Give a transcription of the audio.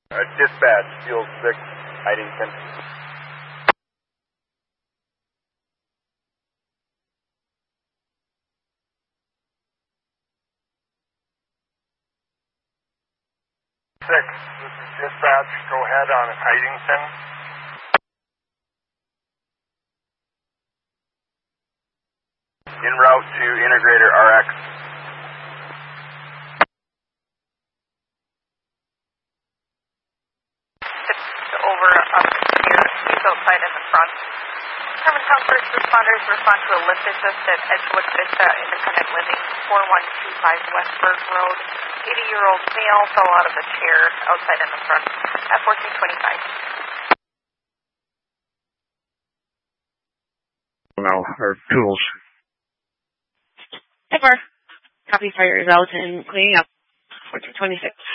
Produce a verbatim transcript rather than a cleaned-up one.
Uh, dispatch, Field six, Hidington. six, this is dispatch, go ahead on Hidington. En route to Integrator R X. Over up here, he's outside in the front. Hermantown first responders respond to a lift assist at Edgewood Vista Independent Living, four one two five Westburg Road. eighty-year-old male fell out of a chair outside in the front at fourteen twenty-five. Now, our tools. Hey, Bar. Copy fire is out and cleaning up. fourteen twenty-six.